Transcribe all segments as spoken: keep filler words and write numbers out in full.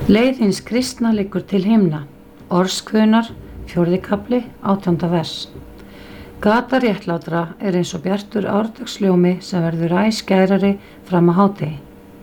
Leið hins kristna liggur til himna. Orðskvunar, fjórði kafli, átjánda vers. Gata réttlátra er eins og bjartur árdagsljómi sem verður æ skærari fram að hádegi.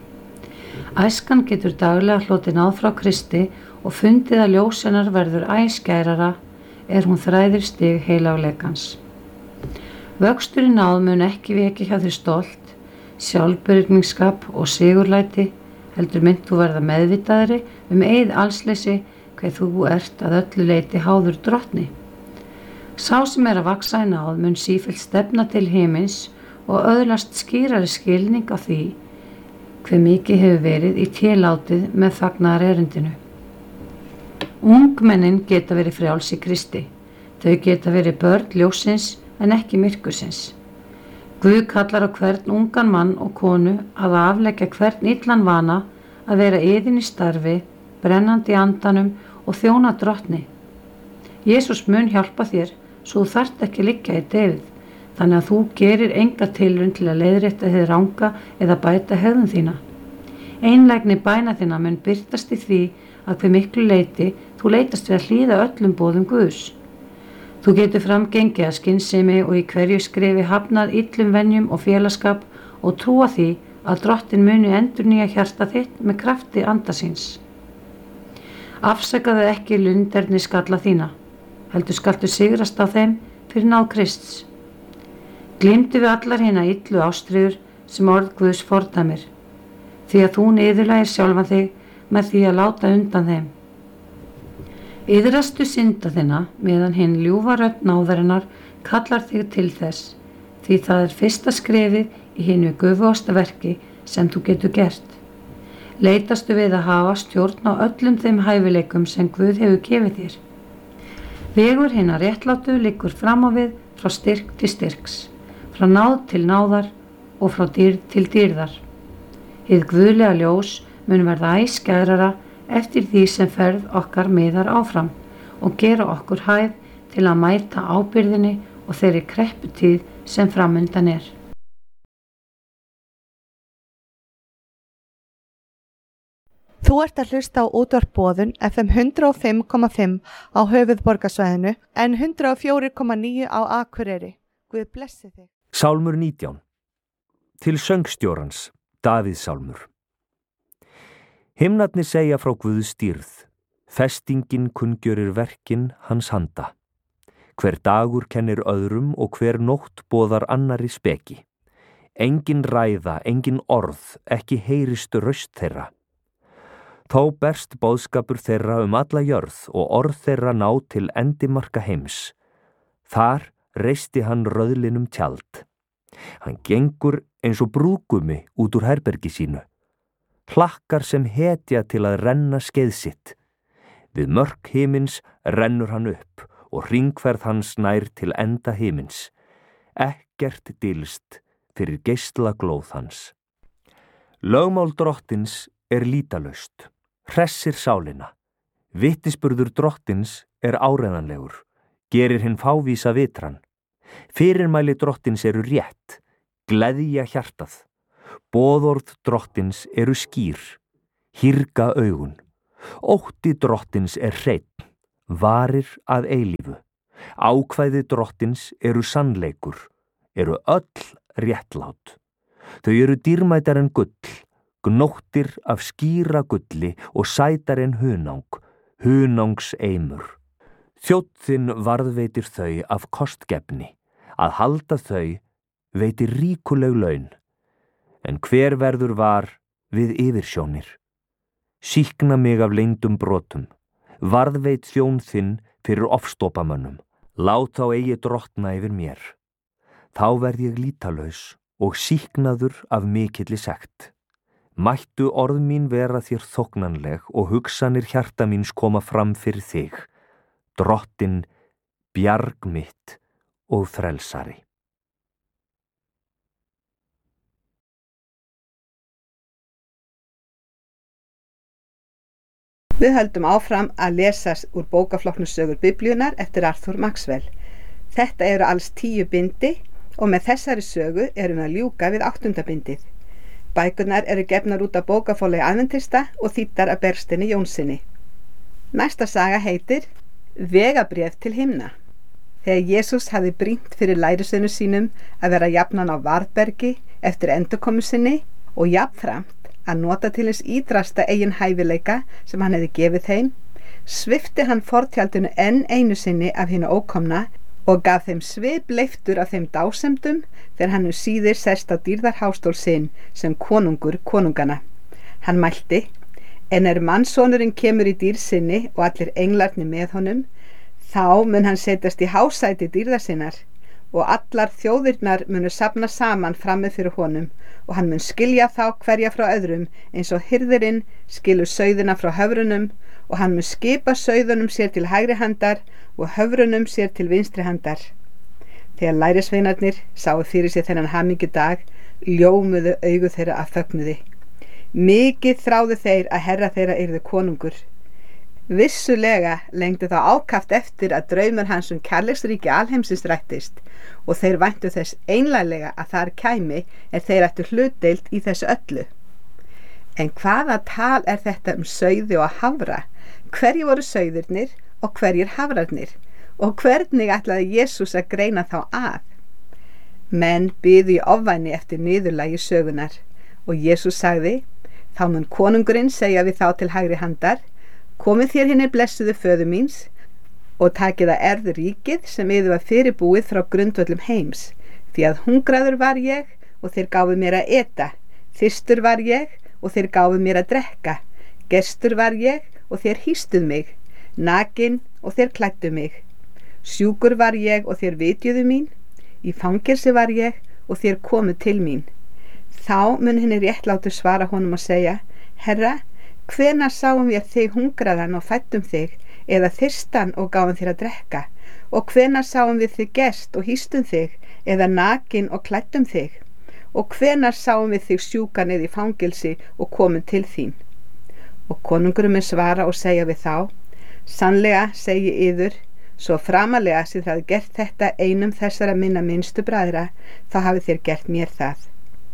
Æskan getur daglega hlotið náð frá Kristi og fundið að ljós hennar verður æ skærara er hún þræðir stig heilagleikans. Vöxtur í náð mun ekki vekja hjá þér stolt, sjálfbyrgningsskap og sigurlæti, heldur mynd þú verða meðvitaðri um eið allsleysi hver þú ert að öllu leyti háður drottni. Sá sem er að vaxa í náð mun sífellt stefna til himins og öðlast skýrari skilning á því hve mikið hefur verið í télátið með fagnaðar erindinu. Ungmennin geta verið frjáls í Kristi. Þau geta verið börn ljóssins en ekki myrkursins. Guð kallar á hvern ungan mann og konu að afleggja hvern illan vana að vera iðin í starfi, brennandi í andanum og þjóna drottni. Jesús mun hjálpa þér svo þú þarft ekki liggja í deyfð, þannig að þú gerir enga tilraun til að leiðrétta hið ranga eða bæta hegðun þína. Einlægni bæna þína mun birtast í því að hve miklu leyti þú leitast við að hlýða öllum boðum Guðs. Þú getur framgengið að skynsemi og í hverju skrefi hafnað illum venjum og félaskap og trúa því að drottin muni endurnýja hjarta þitt með krafti anda síns. Afsakaðu ekki lunderni skalla þína, heldur skaltu sigrast á þeim fyrir náð Krists. Gleymdu við allar hina illu ástríður sem orð Guðs fordæmir, því að þú niðurlægir sjálfan þig með því að láta undan þeim. Iðrastu synda þina meðan hinn ljúfa rödd náðarinnar kallar þig til þess, því það er fyrsta skrefið í hinu göfugasta verki sem þú getur gert. Leitastu við að hafa stjórn á öllum þeim hæfileikum sem Guð hefur gefið þér. Vegur hinna réttlátu liggur fram á við frá styrk til styrks, frá náð til náðar og frá dýrð til dýrðar. Hið guðlega ljós mun verða æ skærara eftir því sem ferð okkar miðar áfram og gera okkur hæf til að mæta ábyrðinni og þeirri krepputíð sem framundan er. Þú ert að hlusta á útvarp Boðun F M hundrað og fimm komma fimm á höfuðborgarsvæðinu en hundrað og fjögur komma níu á Akureyri. Guð blessi þig. Sálmur nítján. Til söngstjórans, Davíðs sálmur. Himnarnir segja frá Guðs dýrð, festingin kunngjörir verkin hans handa. Hver dagur kennir öðrum og hver nótt boðar annarri speki. Engin ræða, engin orð, ekki heyrist raust þeirra. Þó berst boðskapur þeirra um alla jörð og orð þeirra ná til endimarka heims. Þar reisti hann röðlinum tjald. Hann gengur eins og brúðgumi út úr herbergi sínu. Hlakkar sem hetja til að renna skeið sitt. Við mörk himins rennur hann upp og hringferð hans nær til enda himins. Ekkert dylst fyrir geisla glóð hans. Lögmál drottins er lítalaust, hressir sálina. Vitnisburður drottins er áreiðanlegur, gerir hinn fávísa vitran. Fyrirmæli drottins eru rétt, gleðja hjartað. Boðorð drottins eru skýr, hírga augun. Ótti drottins er hreinn, varir að eilífu. Ákvæði drottins eru sannleikur, eru öll réttlát. Þau eru dýrmætar en gull, gnóttir af skýra gulli og sætar en hunang, hunangs eimur. Þjóðin varðveitir þau af kostgefni, að halda þau veitir ríkuleg laun. En hver verður var við yfirsjónir? Sýkna mig af leyndum brotum, varðveit þjón þinn fyrir ofstopamönnum, lát þá eigi drottna yfir mér. Þá verð ég lítalaus og sýknaður af mikilli sekt. Mættu orð mín vera þér þóknanleg og hugsanir hjarta míns koma fram fyrir þig, drottin, bjarg mitt og frelsari. Við höldum áfram að lesa úr bókaflokknum Sögur Biblíunnar eftir Arthur Maxwell. Þetta eru alls tíu bindi og með þessari sögu erum við að ljúka við áttunda bindið. Bækurnar eru gefnar út af bókaforlagi Adventista og þýddar af Bergsteini Jónssyni. Næsta saga heitir Vegabréf til himna. Þegar Jesús hafði brýnt fyrir lærisveinum sínum að vera jafnan á varðbergi eftir endurkomu sinni og jafnframt að nota til hins ídrasta eigin hæfileika sem hann hefði gefið þeim, svipti hann fortjaldinu enn einu sinni af hinu ókomna og gaf þeim svip leiftur af þeim dásemdum þegar hann um síðir sest á dýrðarhástól sinn sem konungur konungana. Hann mælti: En er mannssonurinn kemur í dýrð sinni og allir englarnir með honum, þá mun hann setjast í hásæti dýrðar sinnar og allar þjóðirnar munu safna saman frammi fyrir honum og hann mun skilja þá hverja frá öðrum eins og hirðirinn skilur sauðina frá höfrunum og hann mun skipa sauðunum sér til hægri handar og höfrunum sér til vinstri handar. Þegar lærisveinarnir sáu fyrir sér þennan hamingjudag, ljómuðu augu þeirra af fögnuði. Mikið þráðu þeir að herra þeirra yrði konungur. Vissulega lengdi þá ákaft eftir að draumur hans um kærleiksríki alheimsins rættist og þeir væntu þess einlæglega að þar kæmi er þeir ættu hlutdeild í þessu öllu. En hvaða tal er þetta um sauði og hafra? Hverjir voru sauðirnir og hverjir hafrarnir? Og hvernig ætlaði Jesús að greina þá að? Menn biðu í ofvæni eftir niðurlagi sögunar og Jesús sagði: Þá mun konungurinn segja við þá til hægri handar: Komið þér hinir blessuðu föður míns og takið að erðu ríkið sem yður var fyrirbúið frá grundvöllum heims, því að hungraður var ég og þeir gáfu mér að eta, þyrstur var ég og þeir gáfu mér að drekka, gestur var ég og þeir hýstuð mig, nakinn og þeir klæddu mig, sjúkur var ég og þeir vitjuðu mín, í fangelsi var ég og þeir komu til mín. Þá mun hinir réttlátu svara honum og segja: Herra, hvenær sáum við þig hungraðan og fæddum þig, eða þyrstan og gáfum þér að drekka? Og hvenær sáum við þig gest og hýstum þig, eða nakinn og klæddum þig? Og hvenær sáum við þig sjúkan eða í fangelsi og komum til þín? Og konungurum mun svara og segja við þá: Sannlega segi yður, svo framalega sem það gert þetta einum þessara minna minnstu bræðra, þá hafið þér gert mér það.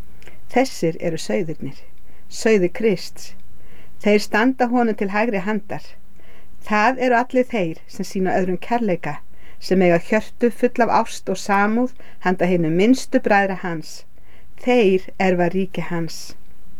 Þessir eru sauðirnir, sauði Krists. Þeir standa honum til hægri handar. Það eru allir þeir sem sýna öðrum kærleika, sem eiga hjörtu full af ást og samúð handa hinu minnstu bræðra hans. Þeir erfa ríki hans.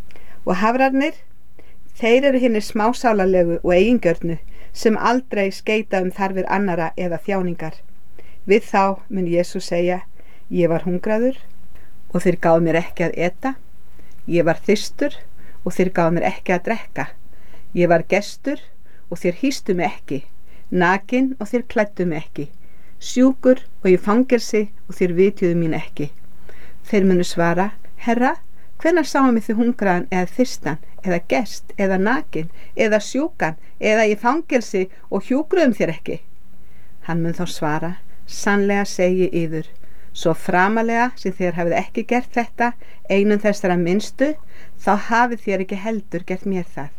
Og hafrarnir, þeir eru hinir smásálarlegu og eigingjörnu sem aldrei skeita um þarfir annara eða þjáningar. Við þá mun Jesús segja: Ég var hungraður og þeir gáfu mér ekki að eta. Ég var þyrstur og þeir gáfu mér ekki að drekka. Ég var gestur og þeir hýstu mig ekki, nakinn og þeir klæddu mig ekki, sjúkur og í fangelsi og þeir vitjuðu mín ekki. Þeir munu svara: Herra, hvenær sáum við þig hungraðan eða þyrstan, eða gest, eða nakinn, eða sjúkan, eða í fangelsi og hjúkruðum þér ekki? Hann mun þá svara: Sannlega segi yður, svo framalega sem þér hafið ekki gert þetta einum þessara minnstu, þá hafið þér ekki heldur gert mér það.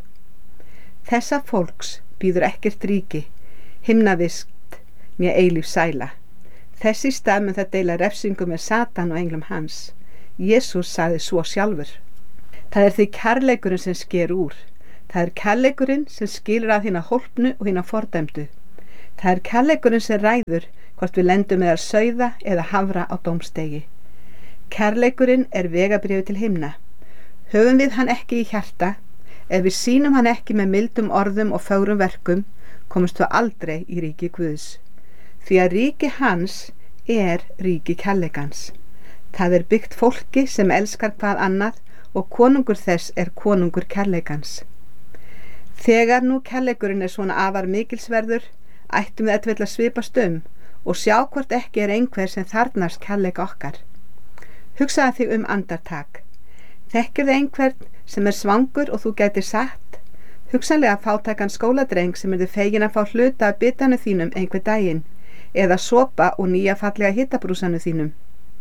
Þessa fólks býður ekkert ríki, himnavist mér eilíf sæla. Þess í stað mun það deila refsingu með Satan og englum hans. Jesús sagði svo sjálfur: Það er því kærleikurinn sem sker úr. Það er kærleikurinn sem skilur að hina hólpnu og hina fordæmdu. Það er kærleikurinn sem ræður hvort við lendum með að sauða eða hafra á dómstegi. Kærleikurinn er vegabréfið til himna. Höfum við hann ekki í hjarta, ef við sýnum hann ekki með mildum orðum og fögrum verkum, komumst við aldrei í ríki Guðs. Því að ríki hans er ríki kærleikans. Það er byggt fólki sem elskar hvað annað og konungur þess er konungur kærleikans. Þegar nú kærleikurinn er svona afar mikilsverður, ættum við að vilja svipast um og sjá hvort ekki er einhver sem þarnast kærleika okkar. Hugsaðu þig um andartak. Þekkir þið einhvern sem er svangur og þú gætir sagt: Hugsanlega fátækan skóladreng sem er þið fegin að fá hluta af bitanu þínum einhver daginn, eða sopa og nýja fallega hittabrúsanu þínum.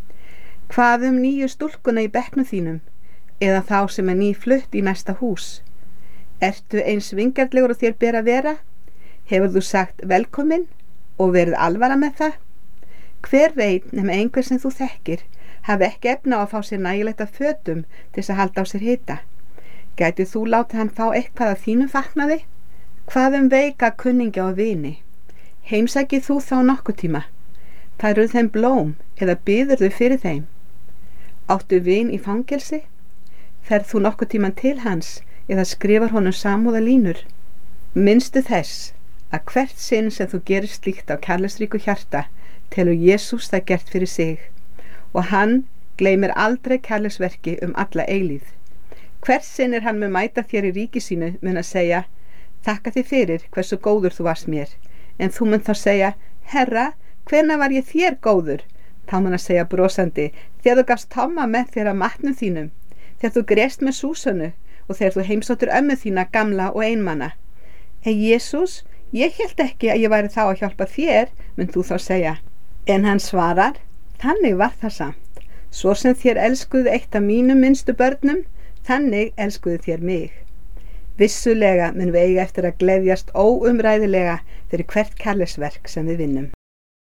Hvað um nýju stúlkuna í bekknu þínum, eða þá sem er nýflutt í næsta hús? Ertu eins vingjarnlegur og þér ber að vera? Hefur þú sagt velkomin og verið alvara með það? Hver veit nema einhver sem þú þekkir hafi ekki efna á að fá sér nægilegt af fötum til þess að halda á sér hita. Gætið þú látið hann fá eitthvað af þínum fatnaði? Hvað um veika kunningja og vini? Heimsækið þú þá nokkuð tíma? Færðu þeim blóm eða biður þau fyrir þeim? Áttu vin í fangelsi? Ferð þú nokkuð tíman til hans eða skrifar honum samúðarlínur? Minnstu þess að hvert sinn sem þú gerir slíkt á kærleiksríku hjarta telur Jesús það gert fyrir sig og hann gleymir aldrei kærleiksverki um alla eilíð. Hvert sinn er hann með mæta þér í ríki sínu mun að segja: þakka þér fyrir hversu góður þú varst mér, en þú mun þá segja: Herra, hvenær var ég þér góður? Þá mun að segja brosandi: þegar þú gafst Tomma með þér af matnum þínum, þegar þú grést með Súsanu og þegar þú heimsóttir ömmu þína gamla og einmana. En Jesús, ég hélt ekki að ég væri þá að hjálpa þér, mun þú þá segja. En hann svarar: þannig var það samt. Svo sem þér elskuðu eitt af mínum minnstu börnum, þannig elskuðu þér mig. Vissulega mun við eiga eftir að gleðjast óumræðilega fyrir hvert kærleiksverk sem við vinnum.